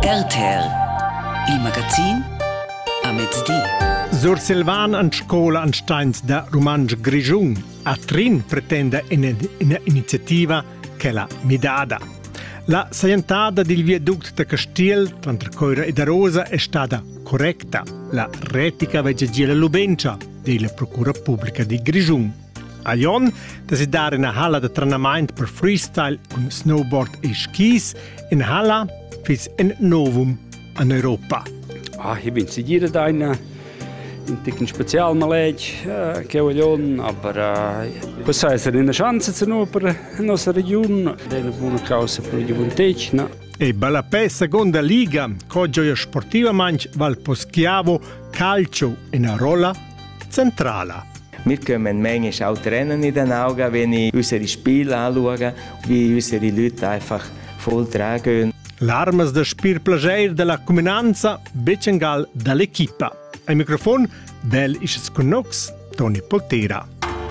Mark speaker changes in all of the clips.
Speaker 1: RTR, il magazin a mezzodì.
Speaker 2: Sur Silvan an scola an Steins da Romansch Grischun a Trin pretende una iniziativa che la Midada. La saientada del viaduct de Castiel tra Coira e Darosa è stata corretta. La retica vece Giela Lubencia della Procura Pubblica di Grischun. A Lyon si dare una halla de treinament per freestyle con snowboard e skis in halla fis in novum in Europa.
Speaker 3: Ich bin sicuro da ein Spezialmaleg che a Lyon, aber questa è una chance per la nostra regione, una buona causa per la gioventù.
Speaker 2: E bella pe seconda liga, cogioia sportiva manch val Poschiavo calcio in a rolla centrala.
Speaker 4: Wir kommen manchmal auch Tränen in den Augen, wenn ich unsere Spiele anschaue, wie unsere Leute einfach voll tragen.
Speaker 2: L'armas de spir plager della comunanza becengal dall'equipa. Al microfono, bel is con nox, Toni Poltera.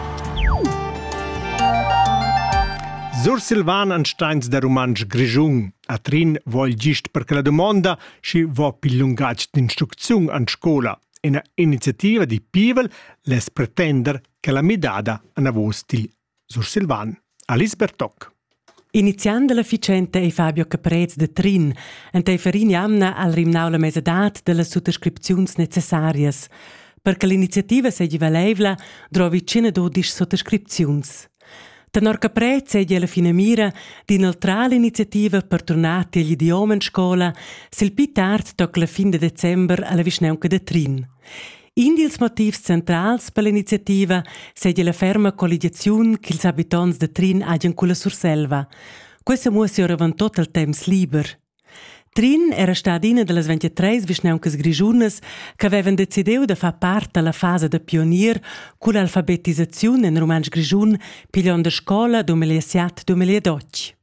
Speaker 2: Sur Silvan an Steins da Romansch Grischun. A Trin vuol gist perché la domanda si va pillungac d'instruzione an scola. Una iniziativa di Pivel les pretender che la midada a vos di Sur Silvan. Alice Bertoc.
Speaker 5: Iniziando la ficenta è Fabio Caprez de Trin, ante farini amna al rimnau la mesedat delle sottoscripzions necessarias, perché l'iniziativa seggi valevla drovi cina 12 sottoscripzions. Tenor Caprez seggi alla fine mira di un'altra iniziativa per tornare agli idiomi in scuola, sil più tard toc la fin de Dezember alla Vischnaunca de Trin. Indi ils motivs centrals per l'iniziativa segge la ferma colligazione che ils abitants de Trin hagien con la Surselva. Questa muosse ora van tot il temps liber. Trin era stata una delle 23 vischnauncas grigiunas che avevano decidiu de far parte alla fase de pionier con l'alfabetizzazione in Romansch Grischun pigliando scola 2007-2012.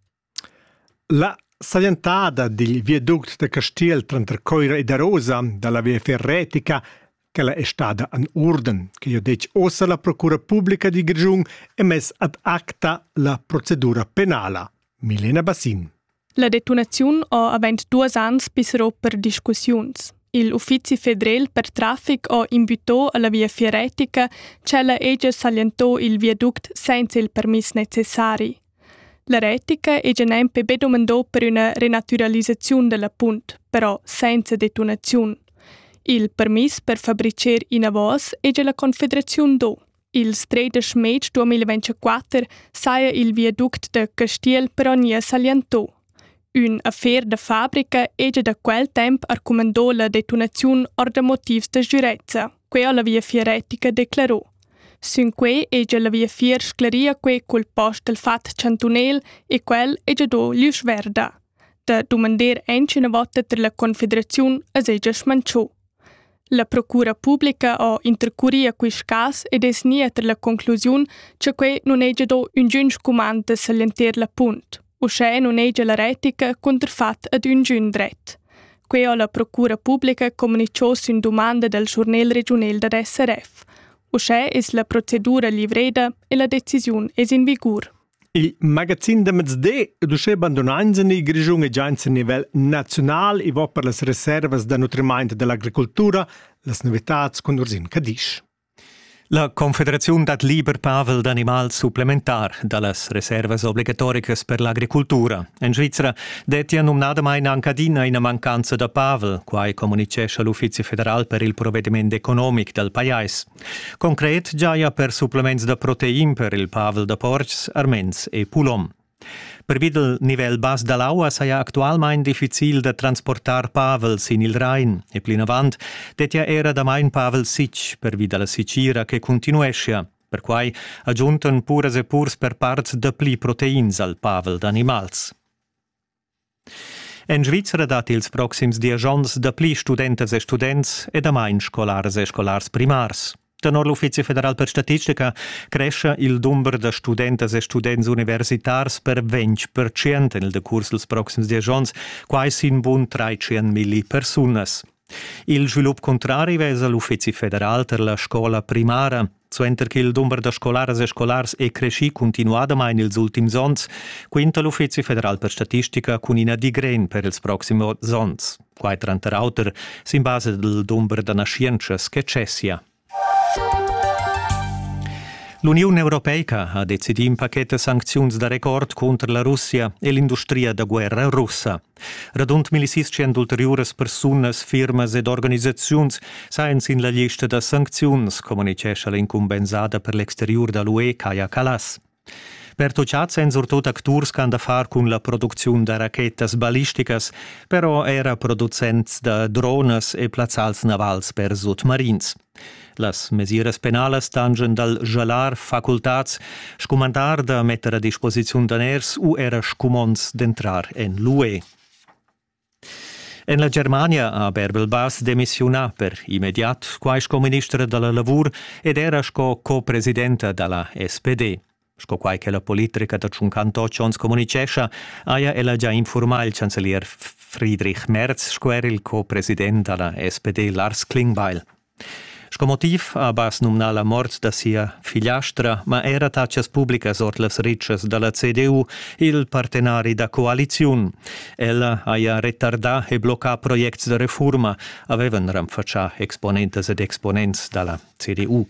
Speaker 2: La salientada del viaduct de Castiel tra Coira e Darosa dalla via ferretica che è stata in ordine, che io dico ossa la Procura Pubblica di Grischun e messa ad acta la procedura penale. Milena Bassin.
Speaker 6: La detonazione ha avent 2 anni bisero per discussioni. Il Ufficio Federale per Traffic ha imbutò alla via ferretica che la ege salientò il viaduct senza il permesso necessario. La retica ege nempe bedomandò per una renaturalizzazione della punt, però senza detonazione. Il permesso per fabbricare in avos ege la Confederazione do. Il 13 maggio 2024 saia il viaduct de Castiel però nie salientò. Un affair de fabbrica ege da quel tempo arcomandò la detonazione or de motivs de giurezza, que la via fieretica declarò. Sun que ege la via fier sclaria que col post del fat cantunel e quel ege do lius verda. Da domander encina volta ter la Confederazione as ege smanciò. La Procura Pubblica ha intercuria quis cas ed es nia ter la conclusione che que non ege do un giunge comand de salienter la punt. Usce non ege la retica contrafat ad un giun dret. Que la Procura Pubblica comunicò sin domanda del giornale regionale da SRF. Usce es la procedura livreda e la decisione es in vigor.
Speaker 2: Il magazin de mezzodì dusce abbandonanza i Grischun e già a livello nazionale e va per le riserve da nutrimento dell'agricoltura, le novità con Ursin Cadisch.
Speaker 7: La Confederazione dat liber pavel d'animal supplementar dallas reservas obligatoricas per l'agricultura. In Svizzera detia numnadamain ancadina in mancanza da pavel, quai comunicesce l'Ufficio Federal per il provvedimento economic del pais. Concret giaia per supplements da protein per il pavel da porcs, armens e pulom. Per videl nivel bas dall'aua saia actualmein difficil de transportar pavels in il Rhein e plin avant detia era da main pavel sitch per videla sicira che continuescia, per quai aggiunten puras e purs per parts de pli proteins al pavel d'animals. En Svizzera dat ils proxims 10 ans de pli studentes e students e da main scolars e scolars primars. Tenor l'Ufficio Federal per Statistica cresce il numero de studentes e students universitars per 20% nel decurs dels proxims 10 ans, quai sin bun 300.000 personas. Il svilup contrari vesa l'Uffici federal per la scola primara. Suenter che il numero de scolares e scolars è cresci continuadamain ils ultims ons, quinta l'Uffici federal per statistica con ina digren per ils proximos ons. Quai tranter auter sin base del numero de nasciences che cessia. L'Unione Europea ha deciso un pacchetto di sanzioni da record contro la Russia e l'industria da guerra russa. Radund 1.600 ulteriori persone, firme ed organizzazioni saranno in la lista di sanzioni, comunicesce l'incombenzata per l'esteriore dall'UE Kaja Kallas. Per tucciat sen surtot acturs che han da far con la produzione de rachetas balisticas, però era producents de drones e plazzals navals per sotmarins. Las mesures penales tangen dal gelar facultats scumandar da metter a disposizione d'aners u era scumons d'entrar en l'UE. En la Germania ha Bärbel Bas demissiona per immediat quai sco ministra della lavur ed era sco co-presidenta della SPD. Sco quai che la politica da 58 ans comunicescia aia ella già informa il chancelier Friedrich Merz sco era il co-president della SPD Lars Klingbeil. Sco motiv ha Bas numna la mort da sia figliastra, ma era taccias publicas ort las riccias dalla CDU, il partenari da coalizione. Ella aia retardà e bloccà projects de reforma, avevan ramfaccià exponentes ed exponents dalla CDU.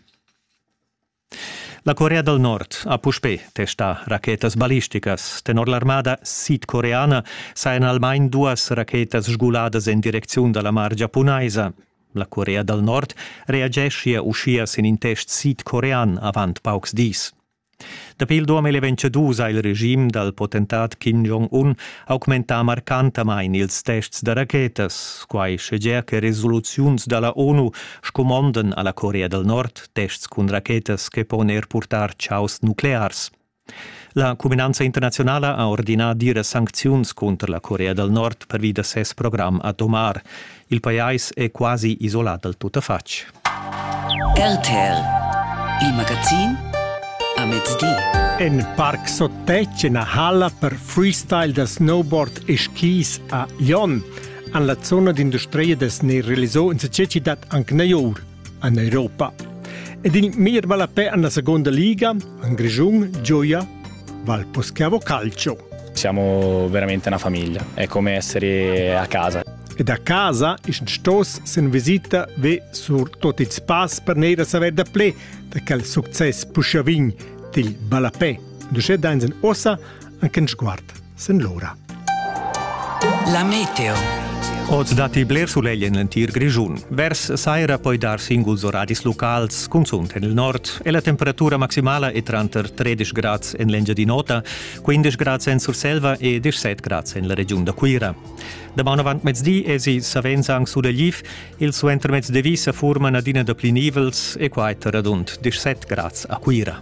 Speaker 7: La Corea del Nord ha puspé testa rachetas balisticas. Tenor l'armada sudcoreana sain almain duas rachetas sguladas in direzione dalla mar giapponesa. La Corea del Nord reagescia uscias in test sudcorean avant paucs dis. Dapil 2022 ha il regime del potentat Kim Jong-un augmentà marcantamain ils tests de rachetas, quai scegia che resoluziuns dalla ONU scomondan alla Corea del Nord tests cun rachetas che poner portar ciaus nuclears. La comunanza internazionale ha ordinato dire sanzioni contro la Corea del Nord per via ses program a domar. Il paese è quasi isolato dal tutta faccia.
Speaker 1: RTL, il magazin a mezz'dì.
Speaker 2: En Parc Sottec, una halla per freestyle da snowboard e skis a Lyon, alla zona d'industria des ne realizzò in società anche naior in Europa. Ed il miglior valapè alla seconda liga, in Grigion, Gioia, Val Poschiavo Calcio.
Speaker 8: Siamo veramente una famiglia, è come essere a casa.
Speaker 2: Ed a casa is un stos sen visita ve sur tot il spas per nera saver da ple da quel success pusciavign del balapè. Dusce dainsen ossa anche un sguard sen l'ora.
Speaker 1: La meteo.
Speaker 7: Oz dati bler suleglia in l'antir Grigiun. Vers saira poi dar singuls oradis locals, consunt nel nord, e la temperatura maximale è tra 13 gradi in l'engia di nota, 15 gradi in Surselva e 17 gradi in la regione da Quira. Damano avant mezz'dì esi savenzang su de Lliv, il su intermezz de visa forma nadina de plinivels e quaita radund 17 gradi a Quira.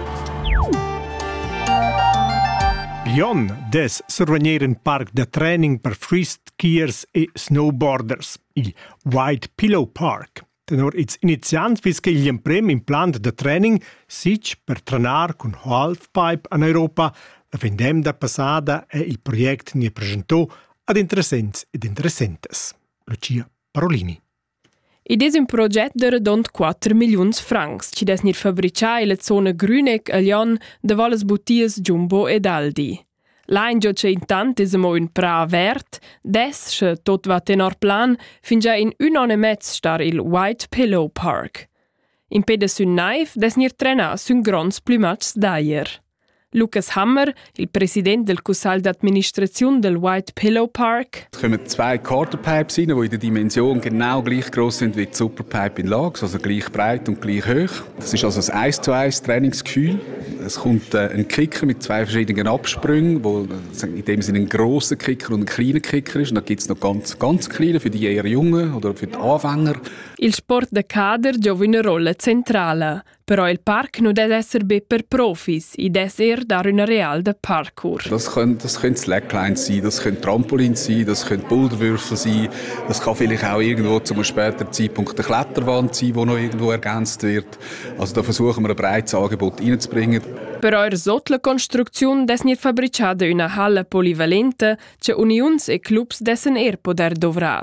Speaker 2: Lyon des survegnieren parc de training per freeskiers e snowboarders, il White Pillow Park. Tenor its iniziants vis che gli imprem in plan de training sich per trenar con halfpipe in Europa, la vendem da passada e il project ne presentò ad interessents ed interessentes. Lucia Parolini.
Speaker 9: Ed è un progetto di redond 4 milioni di francs, ci des nir fabricà in la zona Grünegg a Lyon davant le botties Jumbo ed Aldi. L'anno che intant è un pra vert, des che tot va tenor plan, fin già in un anno e mezzo star il White Pillow Park. In pede sun naif des nir trena sun grons plumats d'aier. Lucas Hammer, il presidente del Consiglio d'Administration del White Pillow Park.
Speaker 10: Es kommen 2 Quarterpipes rein, die in der Dimension genau gleich groß sind wie die Superpipe in Lags, also gleich breit und gleich hoch. Das ist also ein 1:1 Trainingsgefühl. Es kommt ein Kicker mit 2 verschiedenen Absprüngen, wo in dem Sinne ein grosser Kicker und ein kleiner Kicker ist. Und dann gibt es noch ganz kleine für die eher Jungen oder für die Anfänger.
Speaker 9: Il sport de cader gioca una rolla centrale, però il park non deve essere per profis, e deve dare una real de parkour.
Speaker 10: Das können Slacklines sein, das können Trampolins sein, das können Boulderwürfel sein, das kann vielleicht auch irgendwo zu einem späteren Zeitpunkt eine Kletterwand sein, die noch irgendwo ergänzt wird. Also da versuchen wir ein breites Angebot reinzubringen.
Speaker 9: Però sotto la costruzione des nicht fabbricata una halla polivalente, che unions e clubs dessen poder dovrar.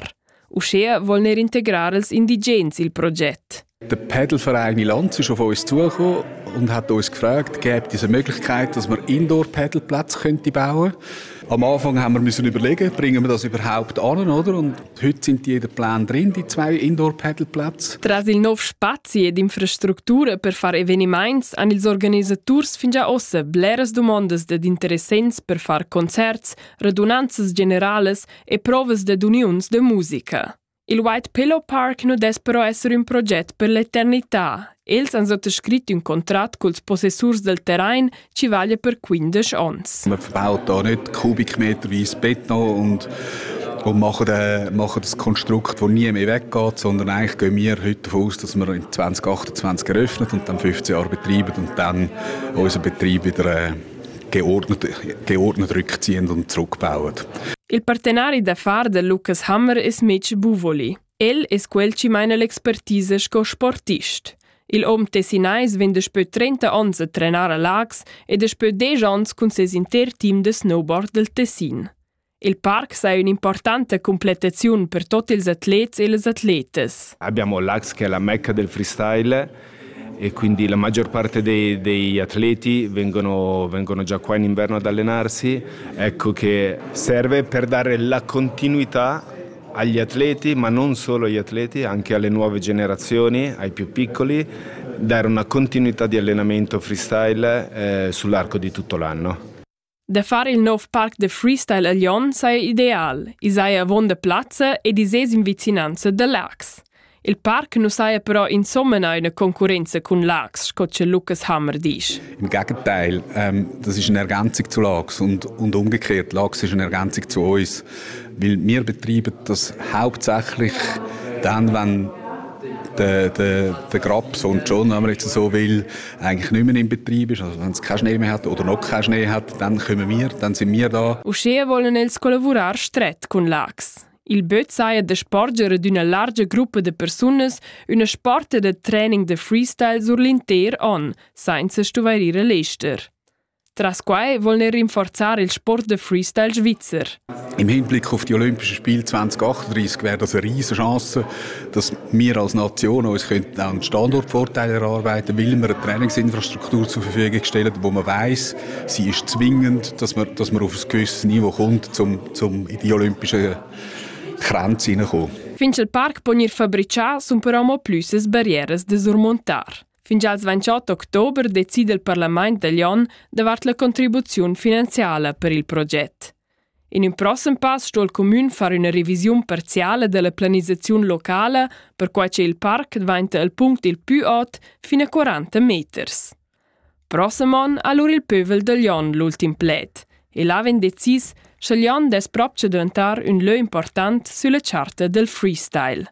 Speaker 9: Uschea vuol ner integrar els indigens il proget.
Speaker 10: Der Pedalverein in Lanz ist auf uns zugekommen und hat uns gefragt, gibt es eine Möglichkeit, dass wir Indoor-Pedalplätze bauen könnten. Am Anfang haben wir müssen überlegen, bringen wir das überhaupt an, oder? Und heute sind die in den Plänen drin, die 2 Indoor-Pedalplätze.
Speaker 9: Tras il nov spazi ed infrastruttura per far eveniments, han ils organisaturs fin già ossa bleras domandas dad interessents per far concerts, radunanzas generales e provas dad unions de musica. Il White Pillow Park nu des però esser un proget per l'eternità. Els han sottoscritto un contrat culs possessurs del terrain ci vaglia per 15 ans.
Speaker 10: Man verbaut da nicht kubikmeterweise Beton und machen das Konstrukt, das nie mehr weggeht, sondern eigentlich gehen wir heute davon aus, dass wir in 2028 eröffnen und dann 15 Jahre betreiben und dann unseren Betrieb wieder geordnet rückziehen und zurückbauen.
Speaker 9: Il partenari d'affar de Lucas Hammer es Mitch Buvoli. El es quel ci meina l'expertise sco sportist. Il om tessinais vende spö 30 ans a trenar a lags e despö 10 ans con ses inter team de snowboard del Tessin. Il park sa un'importante completazione per tutti gli atleti e le atletes.
Speaker 11: Abbiamo l'Ax che è la mecca del freestyle e quindi la maggior parte dei atleti vengono già qua in inverno ad allenarsi. Ecco che serve per dare la continuità agli atleti, ma non solo agli atleti, anche alle nuove generazioni, ai più piccoli, dare una continuità di allenamento freestyle sull'arco di tutto l'anno.
Speaker 9: Da fare il nuovo park de freestyle a Lyon sei ideal. Sei a vonda plazza e dises in vicinanza dell'Ax. Il park non sei però insomma una Konkurrenz con l'Ax, scoce Lucas Hammer dice.
Speaker 10: Im Gegenteil, das ist eine Ergänzung zu LAX und umgekehrt, LAX ist eine Ergänzung zu uns, weil wir betreiben das hauptsächlich dann, wenn der Graps und John, wenn man jetzt so will, eigentlich nicht mehr in Betrieb ist, also wenn es keinen Schnee mehr hat oder noch keinen Schnee hat, dann sind wir da.
Speaker 9: Uschea wollen els collaborar stret con l'Ax. Il böt saia de sporgere d'una larga gruppa de persunas una sporta de training de freestyle sur l'inter on, senza stuvairire l'ester. Tras quai wollen rinforzare il sport de freestyle svizzer.
Speaker 10: Im Hinblick auf die Olympischen Spiele 2038 wäre das eine riesige Chance, dass wir als Nation uns einen Standortvorteil erarbeiten können, weil wir eine Trainingsinfrastruktur zur Verfügung stellen, wo man weiss, sie ist zwingend, dass man auf ein gewisses Niveau kommt, um in die Olympischen Grenze hineinkommen.
Speaker 9: Fins il park ponir fabricar sun però mo pluses barrieres de surmontar. Fins al 28 ottobre decide il Parlament de Lyon davart la contribuzione finanziale per il progetto. In un prossimo passo sto il Comune fare una revisione parziale della pianizzazione locale per cui il park diventa il punto il più alto fino a 40 metri. Prossimo anno allora il Pövel de Lyon l'ultimo plet e l'avven decis che Lyon des proprio diventare un lieu importante sulla charta del freestyle.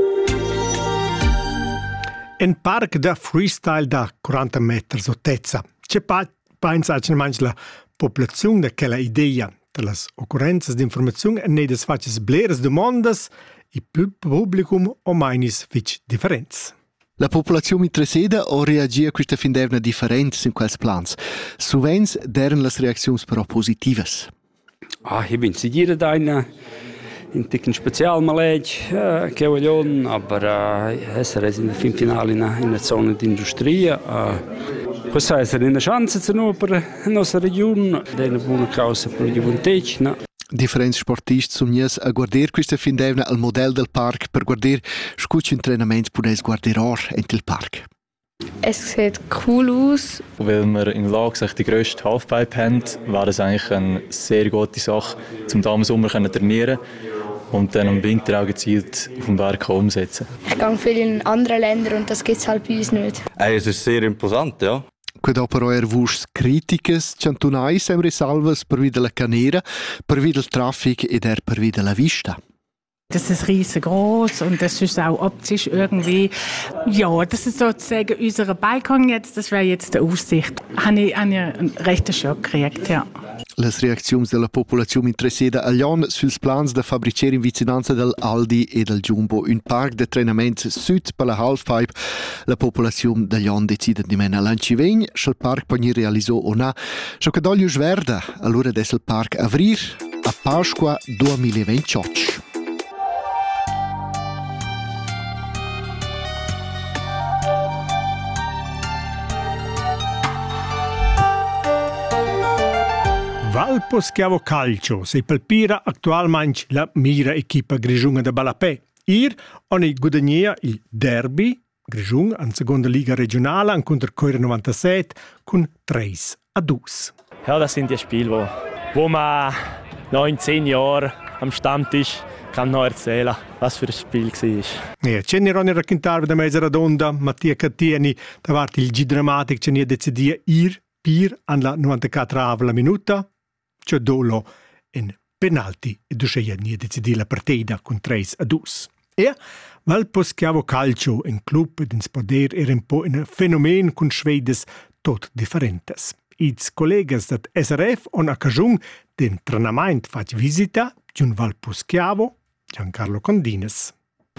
Speaker 2: Un park da freestyle da 40 metri altezza. C'è pensa che la popolazione di quella idea delle occorrenze di informazione e ne faccia bleres domandas il publicum o mainis vic differenze.
Speaker 12: La popolazione interessata o reagia a questa fin d'evna differenza in quels plans. Sovens deren las reaczioni però positivas.
Speaker 3: Ich bin sicuro da in dicken Spezialmaleg che vogliono, aber essere in der Finale in der Zone di industria. Questa è una chance per la nostra regione, una buona causa per la gioventù.
Speaker 12: Differenti sportisti sono a guardare questa fin d'evna al modello del park per guardare scucci entrenamento potesse guardare ora il park.
Speaker 13: Es sieht cool aus.
Speaker 8: Weil wir in Lax die grösste Halfpipe haben, wäre es eigentlich eine sehr gute Sache, um da im Sommer zu trainieren und dann im Winter auch gezielt auf dem Berg umsetzen.
Speaker 13: Ich gehe viel in andere Länder und das gibt es halt bei uns nicht.
Speaker 14: Es ist sehr imposant, ja.
Speaker 12: Quando però vus criticas, centunai sempre salvas per via della canera, per via del traffic ed per via della vista.
Speaker 15: Das ist riesengroß und das ist auch optisch irgendwie, ja, das ist sozusagen unser Balkon jetzt, das wäre jetzt die Aussicht. Habe ich einen rechten Schock gekriegt, ja.
Speaker 12: Les reaccions della popolazione interessata a Lyon suls plans da fabbricare in vicinanza del Aldi e del Jumbo un parc de treinaments sud per la halfpipe. La popolazione da Lyon decide di mena l'Ancivegn, se il parc poi realizzò o no. Se che doglio sverda, allora adesso il parc avrir a Pasqua 2028.
Speaker 2: Val Poschiavo Calcio si palpira actualmente la mira equipa Grischun da Balapè. Oni guadagnia il derby Grischun in seconda liga regionale an contra Coira 97 con 3-2.
Speaker 16: Ja, das sind die Spiele, wo man 19 Jahre am Stammtisch kann noch erzählen, was für ein Spiel war.
Speaker 2: Ja, c'è ne raccontarvi da mezza radonda, Mattia Cattieni, davanti il G Dramatic c'è ne decidia pir alla 94 minuta, c'è dolo in penalti e dusceia ne decidia la partita con 3-2. E Val Poschiavo Calcio in club ed in poder era un po' un fenomen con svedes tot differentes. Ils collegas dat SRF on occasiun d'entrenament fac visita giun Val Poschiavo, Giancarlo Condines.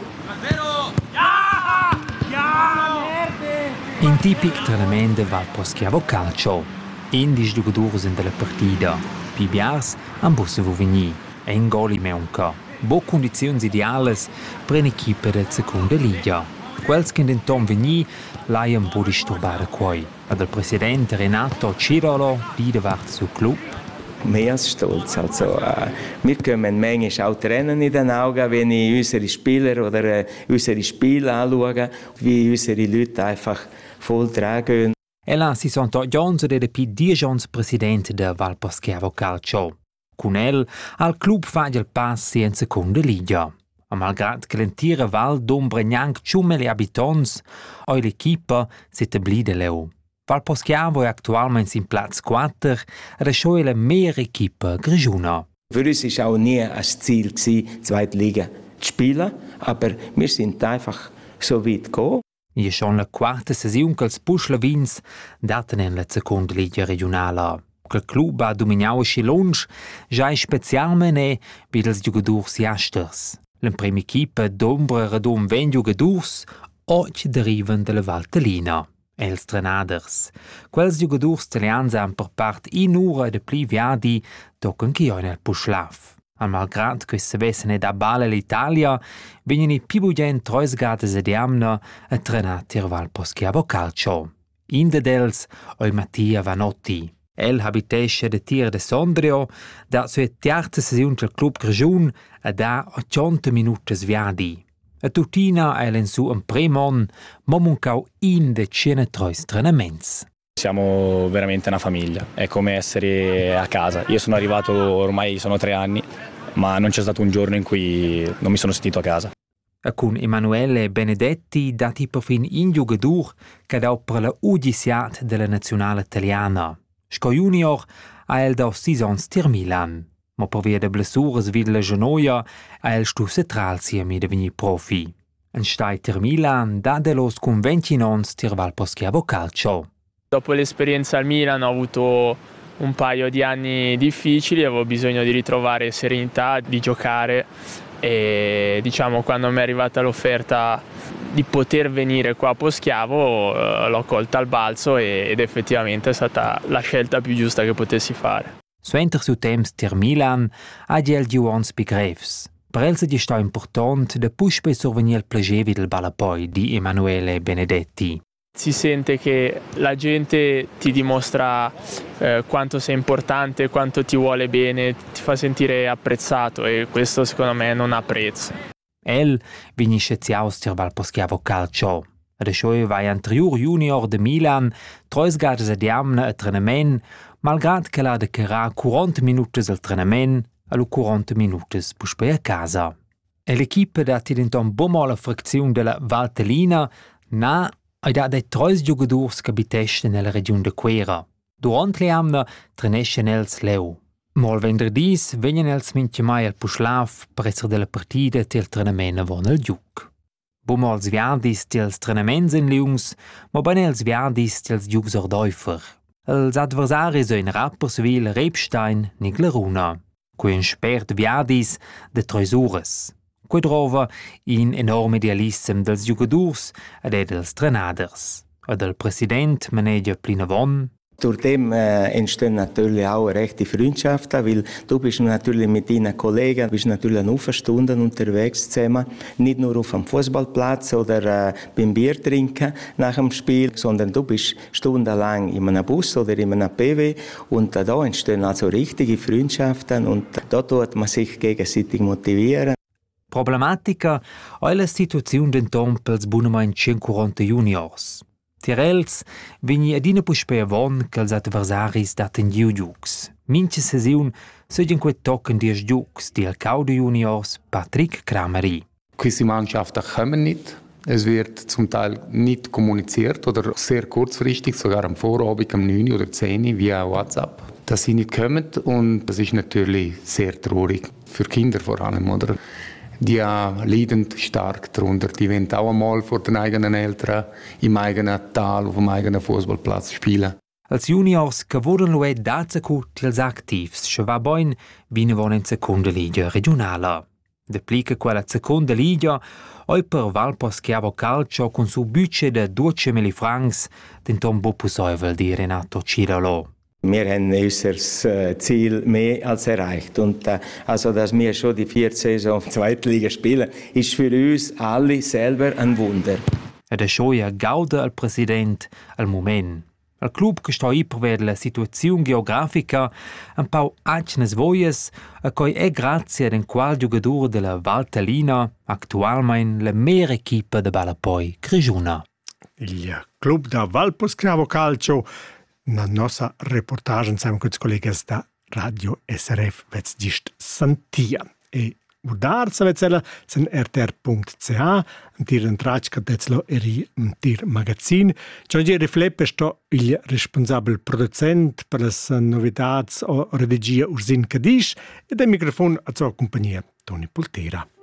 Speaker 17: In tipic trenament de Val Poschiavo Calcio. Indis giocadors in della partida. Pibiars an busse vo vegni. En goli meunca. Bo condizioni ideales per un'equipe de seconda liga. Quels che in tom vegni laian bo disturbare quai. Ad il presidente Renato Cirolo pide vart su club.
Speaker 4: Mehr als stolz. Also, wir kommen manchmal auch Tränen in den Augen, wenn ich unsere Spieler oder unsere Spiele anschaue, wie unsere Leute einfach voll tragen.
Speaker 17: Ella si sont oggi ed pi 10 ans presidente de Val Poschiavo Calcio. Con el, al club fa il passi in seconda liga. A malgrad che l'entira Val d'Ombra gnanc ciumele abitons, oi l'equipa s'etabli de leu. Val Poschiavo è attualmente in Platz 4 ed è la mehr equipa grigiuna.
Speaker 4: Für uns war auch nie ein Ziel, zweite Liga zu spielen, aber wir sind einfach so weit gekommen.
Speaker 17: È schon la quarta sessione che els Puschlevins daten in la seconda liga regionale. Il club ha dominato Schilonsch, già specialmente per els giocadors jasters. La prima equipa d'Ombra radom 20 giocadors oggi derivano dalla Valtellina. Els trenaders. Quels giocadors italians han per part in ura de pli viadi toccano che io nel Puschlaf. Al malgrad che se vessene da bale l'Italia, vengono i più bugen 3 gades ed amna a trenati Val Poschiavo Calcio. Inde dels oi Mattia Vanotti. El habitesce de tir de Sondrio, da sua terza sessione del club Grischun a da 80 minutos viadi. A tutina è in su un premon, ma mancau in de 103 allenaments.
Speaker 16: Siamo veramente una famiglia, è come essere a casa. Io sono arrivato ormai sono 3 anni, ma non c'è stato un giorno in cui non mi sono sentito a casa.
Speaker 17: Con Emanuele Benedetti dati perfin in giocadur che da per la U17 della nazionale italiana. Sco junior ha el da 6 ans tir Milan. Ma per via de blessuras vid la genoia ha el stu central siemi de vegni profi. En stai tir Milan da de los con 20 ans tir Val Poschiavo Calcio.
Speaker 18: Dopo l'esperienza al Milan ho avuto un paio di anni difficili, avevo bisogno di ritrovare serenità, di giocare e diciamo quando mi è arrivata l'offerta di poter venire qua a Poschiavo l'ho colta al balzo ed effettivamente è stata la scelta più giusta che potessi fare.
Speaker 17: Suenter su temps tir Milan ha el giuans begreifs. Per el se sta important de puspe survenir il plagevi del balapoi di Emanuele Benedetti.
Speaker 18: Si sente che la gente ti dimostra quanto sei importante, quanto ti vuole bene, ti fa sentire apprezzato e questo secondo me non ha prezzo.
Speaker 17: El vinisce ziaus tir Val Poschiavo Calcio. Adesso vai anterior junior de Milan, 3 gades ad amna a trenament, malgrad che la de carà 40 minutos al trenament, allo 40 minutos puspe a casa. E l'equipe da tidenton bomo la frazione della Valtellina na ha dato 3 giocatori che abitescono nella regione de Quera. Durante le amna trenescono els leu. Ma il venerdì vengono els minchimai al Puschlaf per essere della partita e il trenament avon al giuc. Bomo els viadis tils trenaments in liungs, ma bene els viadis tils giucs ordäufer. Els adversari sono Rapperswil, Rebstein, Nigleruna. Qui un spert viadis de 3 ures. Qui trova in enorme idealism dels giocadors ed dels trenaders. Ed el president manegia Plinavon,
Speaker 4: Durch dem entstehen natürlich auch rechte Freundschaften, weil du bist natürlich mit deinen Kollegen, bist natürlich eine Stunden unterwegs zusammen, nicht nur auf dem Fußballplatz oder beim Bier trinken nach dem Spiel, sondern du bist stundenlang in einem Bus oder in einem PW und da entstehen also richtige Freundschaften und da tut man sich gegenseitig motivieren.
Speaker 17: Problematica è la situazione denton pels bunamein 140 juniors. Tirels vegni adina puspea von che els adversaris daten giugiucs. Minche sesiun segien quei tocken dies giucs, di al Caudo Juniors Patrick Krameri.
Speaker 19: Queste Mannschaften kommen nicht. Es wird zum Teil nicht kommuniziert oder sehr kurzfristig, sogar am Vorabend um 9 oder 10 via WhatsApp, dass sie nicht kommen. Und das ist natürlich sehr traurig, für Kinder vor allem, oder? Die leiden stark darunter. Die wollen auch einmal vor den eigenen Eltern im eigenen Tal, auf dem eigenen Fußballplatz spielen.
Speaker 17: Als Juniors che volen lo dazacut ils activs, che va boin vine von in seconda liga regionala. Deplica quella seconda liga, oi per Valpos Chiavo Calcio con su budget de 200.000 francs, denton Bopusäuvel di Renato Cirolo.
Speaker 4: Wir haben unser Ziel mehr als erreicht. Und also, dass wir schon die 4. Saison Zweitliga spielen, ist für uns alle selber ein Wunder.
Speaker 17: Ed è scioia gauda al president al moment. Il club che sta per la situazione geografica un po' acnes voies a cui è grazie ad un qual giocatore della Valtellina attualmente la mera equipa de Balapoi Grigiuna.
Speaker 2: Il club da Valpos Chiavo Calcio. Na nostra reportage insieme con i colleghi da Radio SRF vets gist sentia. E udarsa vetzela sen rtr.ch antir entracca detzlo eri antir magazin. Giorgi rifleppe sto il responsabile producent per las novidades o redigia Ursin Cadisch e del microfono a sua compagnia Toni Poltera.